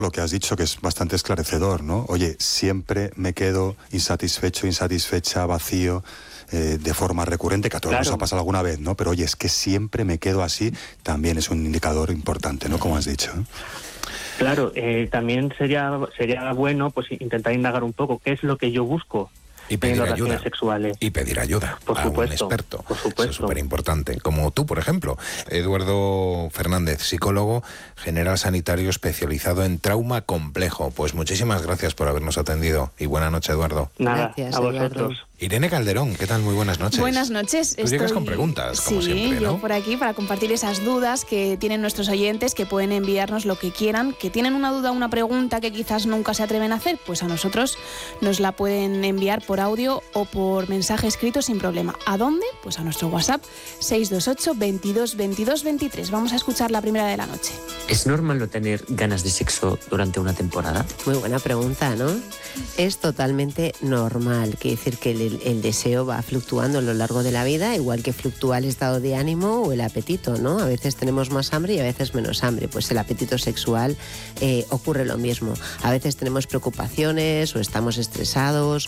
Lo que has dicho, que es bastante esclarecedor, ¿no? Oye, siempre me quedo insatisfecho, insatisfecha, vacío, de forma recurrente, que a todos nos ha pasado alguna vez, ¿no? Pero oye, es que siempre me quedo así, también es un indicador importante, ¿no? Como has dicho, ¿eh? Claro, también sería bueno pues intentar indagar un poco qué es lo que yo busco. Y pedir ayuda. Sexuales. Y pedir ayuda a un experto. Por supuesto. Eso es súper importante. Como tú, por ejemplo. Eduardo Fernández, psicólogo, general sanitario especializado en trauma complejo. Pues muchísimas gracias por habernos atendido. Y buena noche, Eduardo. Nada, gracias, a vosotros. Eduardo. Irene Calderón, ¿qué tal? Muy buenas noches. Buenas noches. Tú llegas con preguntas, como siempre, ¿no? Sí, yo por aquí para compartir esas dudas que tienen nuestros oyentes, que pueden enviarnos lo que quieran, que tienen una duda, una pregunta que quizás nunca se atreven a hacer, pues a nosotros nos la pueden enviar por audio o por mensaje escrito sin problema. ¿A dónde? Pues a nuestro WhatsApp 628 22 22 23. Vamos a escuchar la primera de la noche. ¿Es normal no tener ganas de sexo durante una temporada? Muy buena pregunta, ¿no? Es totalmente normal. Quiere decir que el deseo va fluctuando a lo largo de la vida, igual que fluctúa el estado de ánimo o el apetito, ¿no? A veces tenemos más hambre y a veces menos hambre. Pues el apetito sexual ocurre lo mismo. A veces tenemos preocupaciones o estamos estresados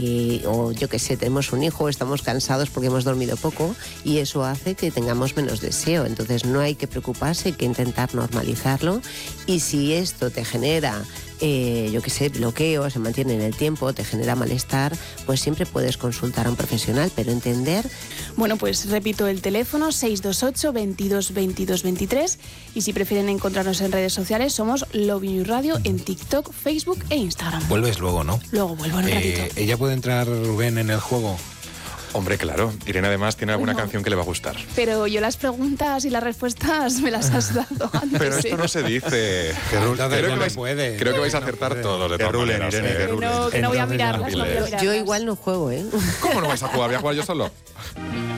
o yo qué sé, tenemos un hijo o estamos cansados porque hemos dormido poco y eso hace que tengamos menos deseo. Entonces no hay que preocuparse, hay que intentar normalizarlo y si esto te genera yo qué sé, bloqueo, se mantiene en el tiempo, te genera malestar, pues siempre puedes consultar a un profesional, pero entender... Bueno, pues repito el teléfono 628 22 22 23 y si prefieren encontrarnos en redes sociales somos Lovin You Radio en TikTok, Facebook e Instagram. Vuelves luego, ¿no? Luego vuelvo en un ratito. ¿Ella puede entrar, Rubén, en el juego? Hombre, claro. Irene además tiene alguna canción que le va a gustar. Pero yo las preguntas y las respuestas me las has dado antes. Pero esto no se dice. Creo que vais a acertar todos de todas maneras. Que no voy a mirarlas. Yo igual no juego, ¿eh? ¿Cómo no vais a jugar? ¿Voy a jugar yo solo?